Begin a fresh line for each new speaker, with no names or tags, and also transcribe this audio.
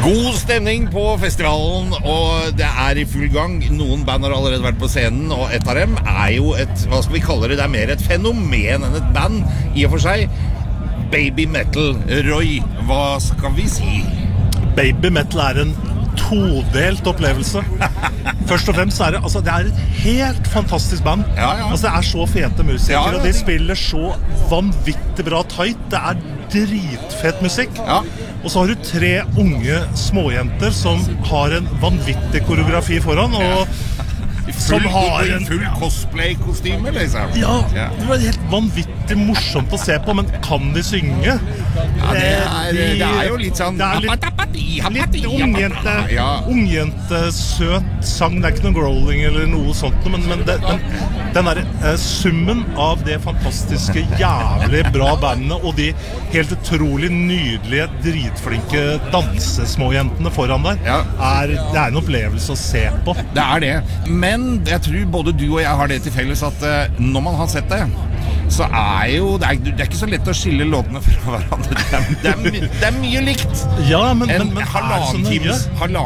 God stemning på festivalen, og det I full gang. Noen band har allerede vært på scenen, og et av dem jo et, hva skal vi kalle det, det mer et fenomen enn et band, I og for seg. Baby Metal. Roy, hva skal vi si?
Baby Metal en todelt opplevelse. Først og fremst det, altså, det et helt fantastisk band.
Ja.
Altså, det så fete musikere,
Ja.
og de spiller så vanvittig bra tight. Det dritfett musikk.
Ja.
Og så har du 3 unge småjenter som har en vanvittig koreografi foran, og som har en
full cosplay-kostyme, liksom.
Ja, det var helt vanvittig morsomt å se på, men kan de synge?
Ja, det jo litt sånn
litt ungjente, søt sang. Det ikke noe growling eller noe sånt, men den summen av det fantastiske, jævlig bra bandet og de helt utrolig nydelige, dritflinke dansesmåjentene foran der, det en opplevelse å se på.
Det det. Men jeg tror både du og jeg har det til felles at når man har sett det, så jo det ikke så lett å skille låtene fra hverandre. Det mye likt.
Ja, men
halvannen times